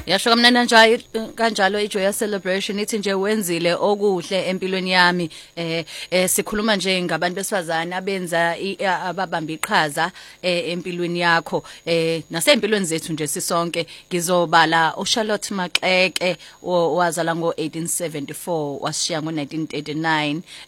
Yasho kamnandi kanjalo iJoy Celebration ithi nje wenzile okuhle empilweni yami sikhuluma nje ngabantu besifazana abenza ababamba iqhaza empilweni yakho nasempilweni zethu nje sisonke ngizobala uCharlotte Maxeke wazala ngo1874 wasishiya ngo1939